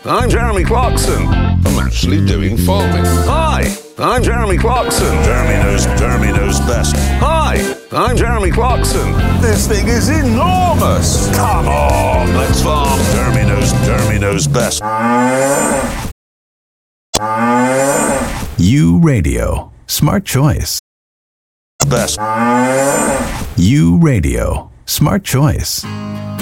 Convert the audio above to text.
I'm Jeremy Clarkson. I'm actually doing farming. Hi, I'm Jeremy Clarkson. Jeremy knows best. Hi, I'm Jeremy Clarkson. This thing is enormous. Come on, let's farm. Jeremy knows best. U Radio. Smart choice. Best. U Radio. Smart choice.